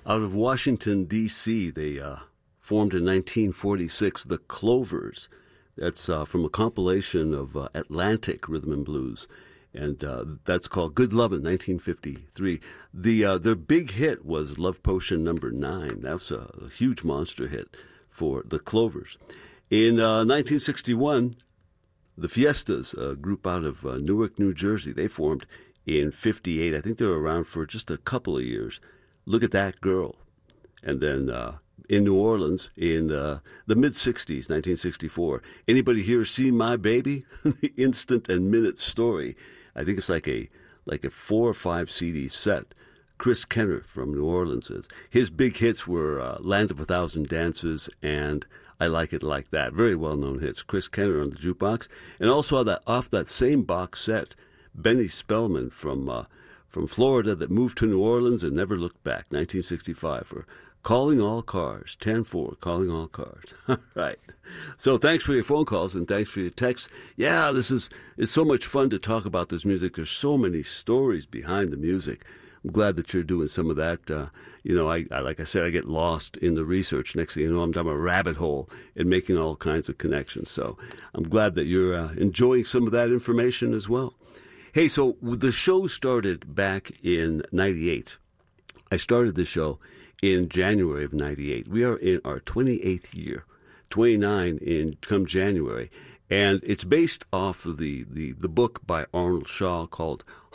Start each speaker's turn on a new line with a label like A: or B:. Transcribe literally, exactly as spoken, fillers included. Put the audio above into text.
A: Out of Washington, D C, they uh, formed in nineteen forty-six the Clovers. That's uh, from a compilation of uh, Atlantic rhythm and blues, and uh, that's called Good Lovin', nineteen fifty-three. The uh, their big hit was Love Potion Number Nine. That was a, a huge monster hit for the Clovers. In uh, nineteen sixty-one, the Fiestas, a group out of uh, Newark, New Jersey, they formed in fifty-eight. I think they were around for just a couple of years. Look at That Girl. And then uh, in New Orleans in uh, the mid-sixties, nineteen sixty-four, anybody here see My Baby? The Instant and Minute Story. I think it's like a like a four or five C D set. Chris Kenner from New Orleans is. His big hits were uh, Land of a Thousand Dances and I Like It Like That. Very well-known hits. Chris Kenner on the jukebox. And also that, off that same box set, Benny Spellman from uh, from Florida that moved to New Orleans and never looked back, nineteen sixty-five, for Calling All Cars, ten four, Calling All Cars. All right. So thanks for your phone calls and thanks for your texts. Yeah, this is it's so much fun to talk about this music. There's so many stories behind the music. I'm glad that you're doing some of that. Uh, you know, I, I like I said, I get lost in the research. Next thing you know, I'm down a rabbit hole and making all kinds of connections. So I'm glad that you're uh, enjoying some of that information as well. Hey, so the show started back in ninety-eight. I started the show in January of ninety-eight. We are in our twenty-eighth year, twenty-nine in come January. And it's based off of the, the, the book by Arnold Shaw called